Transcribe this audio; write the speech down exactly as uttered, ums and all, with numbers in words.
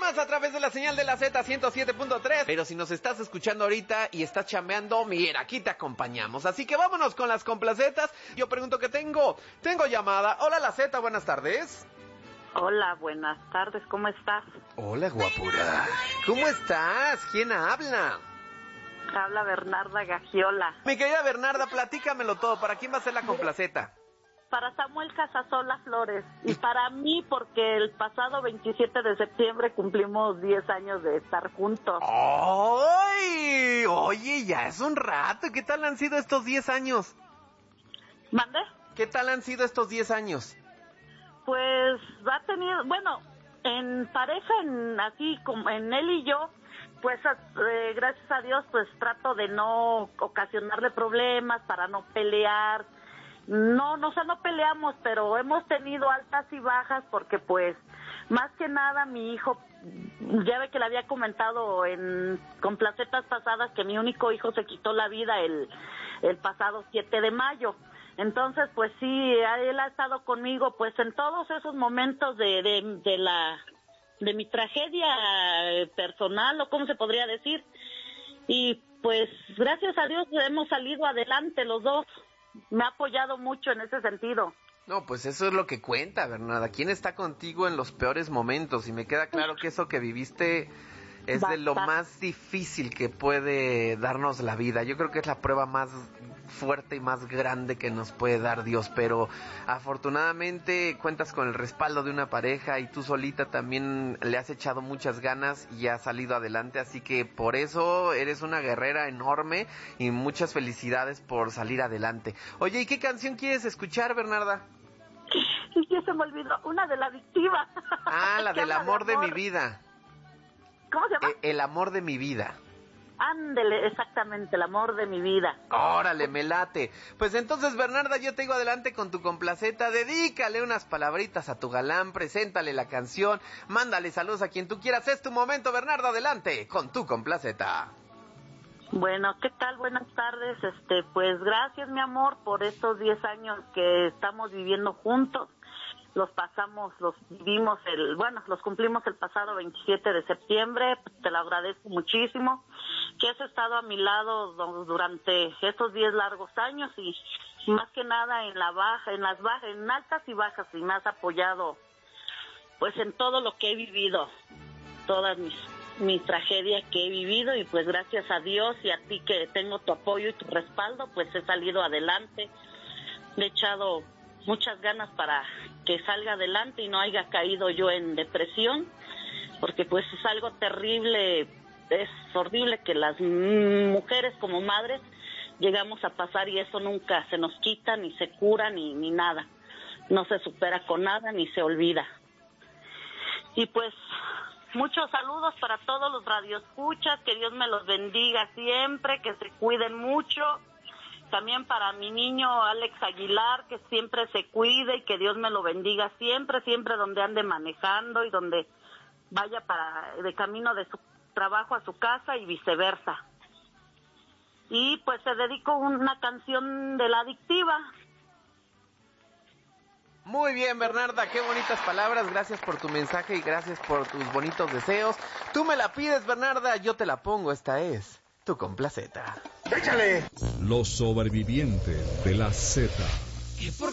más a través de la señal de la Z ciento siete punto tres. Pero si nos estás escuchando ahorita y estás chambeando, mira, aquí te acompañamos. Así que vámonos con las complacetas. Yo pregunto qué tengo. Tengo llamada. Hola, la Z, buenas tardes. Hola, buenas tardes, ¿cómo estás? Hola, guapura. ¿Cómo estás? ¿Quién habla? Habla Bernarda Gagiola. Mi querida Bernarda, platícamelo todo. ¿Para quién va a ser la complaceta? Para Samuel Casasola Flores y para mí porque el pasado veintisiete de septiembre cumplimos diez años de estar juntos. ¡Ay! Oye, ya es un rato. ¿Qué tal han sido estos diez años? ¿Mande? ¿Qué tal han sido estos diez años? Pues ha tenido, bueno, en pareja, en así como en él y yo, pues eh, gracias a Dios pues trato de no ocasionarle problemas para no pelear. No, no, o sea, no peleamos, pero hemos tenido altas y bajas porque pues más que nada mi hijo, ya ve que le había comentado en complacetas pasadas que mi único hijo se quitó la vida el, el pasado siete de mayo. Entonces, pues sí, él ha estado conmigo pues en todos esos momentos de, de, de la, de mi tragedia personal, o cómo se podría decir. Y pues gracias a Dios hemos salido adelante los dos. Me ha apoyado mucho en ese sentido. No, pues eso es lo que cuenta, Bernarda. ¿Quién está contigo en los peores momentos? Y me queda claro que eso que viviste es Bastante. de lo más difícil que puede darnos la vida. Yo creo que es la prueba más fuerte y más grande que nos puede dar Dios, pero afortunadamente cuentas con el respaldo de una pareja y tú solita también le has echado muchas ganas y has salido adelante, así que por eso eres una guerrera enorme y muchas felicidades por salir adelante. Oye, ¿y qué canción quieres escuchar, Bernarda? Sí, ya se me olvidó, una de la adictiva. Ah, la del amor de, amor de mi vida. ¿Cómo se llama? El, el amor de mi vida. Ándele, exactamente, el amor de mi vida. Órale, me late. Pues entonces, Bernarda, yo te digo adelante con tu complaceta. Dedícale unas palabritas a tu galán, preséntale la canción, mándale saludos a quien tú quieras. Es tu momento, Bernarda, adelante con tu complaceta. Bueno, ¿qué tal? Buenas tardes. Este, pues gracias, mi amor, por estos diez años que estamos viviendo juntos. Los pasamos, los vivimos el, bueno, los cumplimos el pasado veintisiete de septiembre, te lo agradezco muchísimo, que has estado a mi lado durante estos diez largos años y más que nada en la baja, en las bajas, en altas y bajas, y me has apoyado, pues en todo lo que he vivido, todas mis, mi tragedia que he vivido, y pues gracias a Dios y a ti que tengo tu apoyo y tu respaldo, pues he salido adelante, le he echado muchas ganas para que salga adelante y no haya caído yo en depresión, porque pues es algo terrible, es horrible que las mujeres como madres llegamos a pasar y eso nunca se nos quita, ni se cura, ni, ni nada, no se supera con nada, ni se olvida. Y pues muchos saludos para todos los radioescuchas, que Dios me los bendiga siempre, que se cuiden mucho. También para mi niño Alex Aguilar, que siempre se cuide y que Dios me lo bendiga siempre, siempre donde ande manejando y donde vaya para de camino de su trabajo a su casa y viceversa. Y pues te dedico una canción de La Adictiva. Muy bien, Bernarda, qué bonitas palabras, gracias por tu mensaje y gracias por tus bonitos deseos. Tú me la pides, Bernarda, yo te la pongo, esta es tu complaceta. ¡Échale! Los sobrevivientes de la Z. Que por